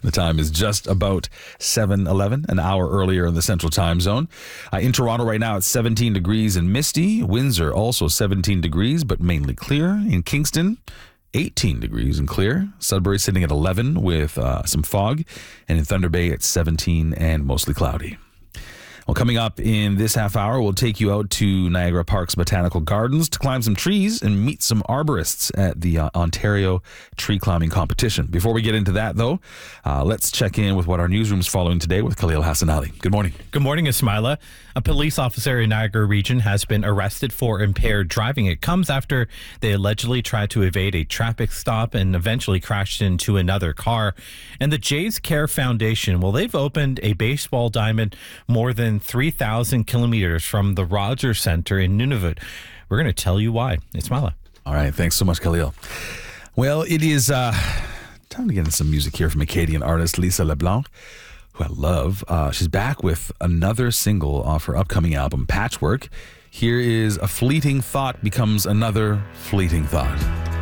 The time is just about 7:11, an hour earlier in the Central Time Zone. In Toronto right now, it's 17 degrees and misty. Windsor also 17 degrees, but mainly clear. In Kingston, 18 degrees and clear. Sudbury sitting at 11 with some fog. And in Thunder Bay, it's 17 and mostly cloudy. Well, coming up in this half hour, we'll take you out to Niagara Park's Botanical Gardens to climb some trees and meet some arborists at the Ontario Tree Climbing Competition. Before we get into that, though, let's check in with what our newsroom's following today with Khalil Hassan Ali. Good morning. Good morning, Ismaila. A police officer in Niagara Region has been arrested for impaired driving. It comes after they allegedly tried to evade a traffic stop and eventually crashed into another car. And the Jays Care Foundation, well, they've opened a baseball diamond more than 3,000 kilometers from the Rogers Center in Nunavut. We're going to tell you why. Ismaila. All right. Thanks so much, Khalil. Well, it is time to get into some music here from Acadian artist Lisa LeBlanc, who I love. She's back with another single off her upcoming album, Patchwork. Here is A Fleeting Thought Becomes Another Fleeting Thought.